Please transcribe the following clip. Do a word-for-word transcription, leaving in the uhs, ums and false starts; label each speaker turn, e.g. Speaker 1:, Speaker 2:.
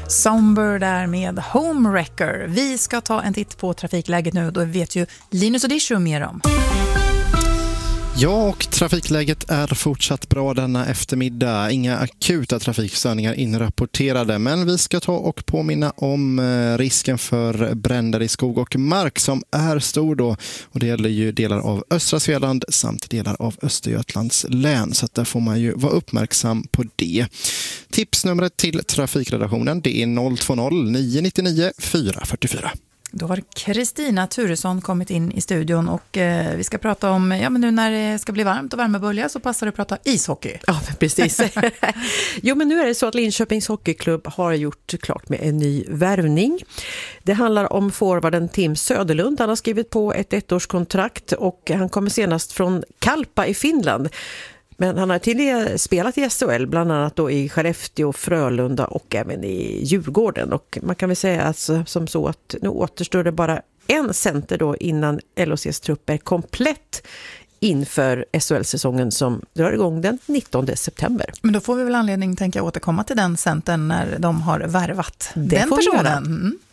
Speaker 1: Somber där med Homewrecker. Vi ska ta en titt på trafikläget nu. Då vet ju Linus och Disho mer om.
Speaker 2: Ja, och trafikläget är fortsatt bra denna eftermiddag. Inga akuta trafikstörningar inrapporterade, men vi ska ta och påminna om risken för bränder i skog och mark som är stor då. Och det gäller ju delar av östra Svealand samt delar av Östergötlands län. Så att där får man ju vara uppmärksam på det. Tipsnumret till trafikredaktionen, det är noll två noll nio nio nio fyra fyra fyra.
Speaker 1: Då har Kristina Turesson kommit in i studion och eh, vi ska prata om, ja men nu när det ska bli varmt och värmebölja så passar det att prata ishockey.
Speaker 3: Ja, precis. Jo, men nu är det så att Linköpings hockeyklubb har gjort klart med en ny värvning. Det handlar om forwarden Tim Söderlund. Han har skrivit på ett ettårskontrakt och han kommer senast från Kalpa i Finland. Men han har tidigare spelat i S H L, bland annat då i Skellefteå, Frölunda och även i Djurgården. Och man kan väl säga alltså, som så att nu återstår det bara en center då innan L H C:s trupp är komplett inför S H L-säsongen som drar igång den nittonde september.
Speaker 1: Men då får vi väl anledning tänka återkomma till den centern när de har värvat
Speaker 3: det
Speaker 1: den personen.